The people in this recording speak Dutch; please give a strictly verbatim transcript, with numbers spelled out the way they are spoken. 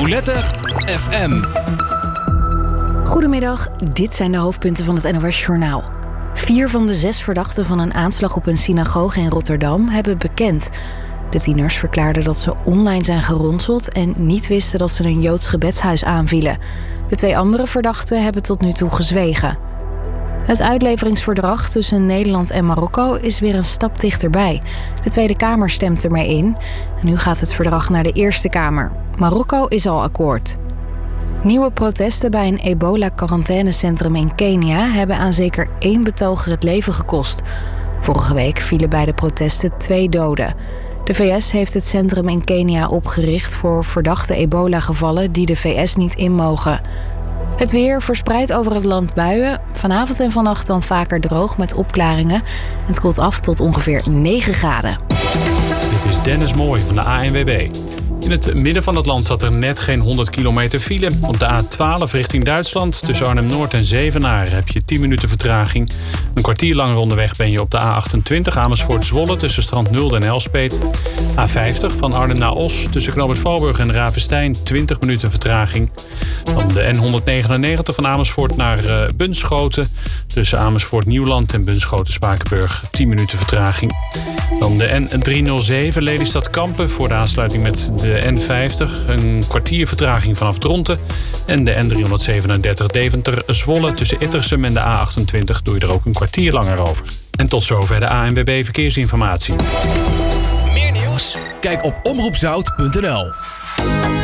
Voulette F M. Goedemiddag, dit zijn de hoofdpunten van het N O S-journaal. Vier van de zes verdachten van een aanslag op een synagoge in Rotterdam hebben bekend. De tieners verklaarden dat ze online zijn geronseld en niet wisten dat ze een Joods gebedshuis aanvielen. De twee andere verdachten hebben tot nu toe gezwegen. Het uitleveringsverdrag tussen Nederland en Marokko is weer een stap dichterbij. De Tweede Kamer stemt ermee in. En nu gaat het verdrag naar de Eerste Kamer. Marokko is al akkoord. Nieuwe protesten bij een ebola-quarantainecentrum in Kenia hebben aan zeker één betoger het leven gekost. Vorige week vielen bij de protesten twee doden. De V S heeft het centrum in Kenia opgericht voor verdachte ebola-gevallen die de V S niet in mogen. Het weer verspreidt over het land buien. Vanavond en vannacht dan vaker droog met opklaringen. Het koelt af tot ongeveer negen graden. Dit is Dennis Mooij van de A N W B. In het midden van het land zat er net geen honderd kilometer file. Op de A twaalf richting Duitsland tussen Arnhem-Noord en Zevenaar heb je tien minuten vertraging. Een kwartier langer onderweg ben je op de A achtentwintig Amersfoort-Zwolle tussen Strand Nulde en Elspeet. A vijftig van Arnhem naar Os tussen Knoop het Valburg en Ravenstein twintig minuten vertraging. Dan de N honderdnegenennegentig van Amersfoort naar uh, Bunschoten tussen Amersfoort-Nieuwland en Bunschoten-Spakenburg tien minuten vertraging. Dan de N driehonderdzeven Lelystad-Kampen voor de aansluiting met de N vijftig. Een kwartier vertraging vanaf Dronten. En de N driehonderdzevenendertig Deventer-Zwolle tussen Ittersum en de A achtentwintig doe je er ook een kwartier langer over. En tot zover de A N W B Verkeersinformatie. Meer nieuws? Kijk op omroep zout punt n l.